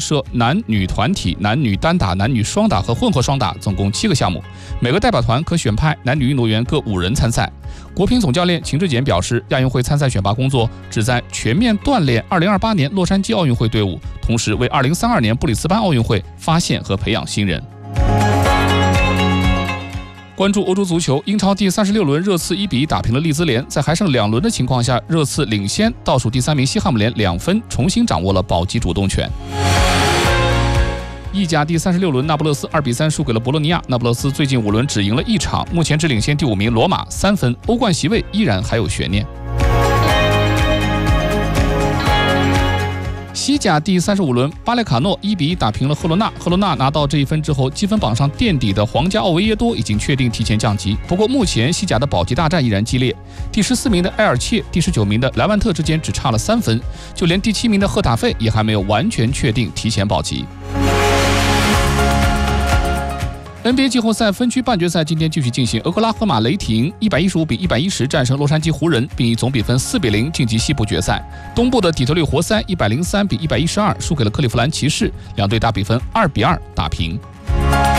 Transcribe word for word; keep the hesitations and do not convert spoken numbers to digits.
设男女团体、男女单打、男女双打和混合双打，总共七个项目。每个代表团可选派男女运动员各五人参赛。国乒总教练秦志戬表示，亚运会参赛选拔工作旨在全面锻炼二零二八年洛杉矶奥运会队伍，同时为二零三二年布里斯班奥运会发现和培养新人。关注欧洲足球，英超第三十六轮，热刺一比一打平了利兹联。在还剩两轮的情况下，热刺领先倒数第三名西汉姆联两分，重新掌握了保级主动权。意甲第三十六轮，那不勒斯二比三输给了博洛尼亚。那不勒斯最近五轮只赢了一场，目前只领先第五名罗马三分，欧冠席位依然还有悬念。西甲第三十五轮，巴列卡诺一比一打平了赫罗纳。赫罗纳拿到这一分之后，积分榜上垫底的皇家奥维耶多已经确定提前降级。不过目前西甲的保级大战依然激烈，第十四名的埃尔切、第十九名的莱万特之间只差了三分，就连第七名的赫塔费也还没有完全确定提前保级。N B A 季后赛分区半决赛今天继续进行，俄克拉荷马雷霆一百一十五比一百一十战胜洛杉矶湖人，并以总比分四比零晋级西部决赛。东部的底特律活塞一百零三比一百一十二输给了克利夫兰骑士，两队打比分二比二打平。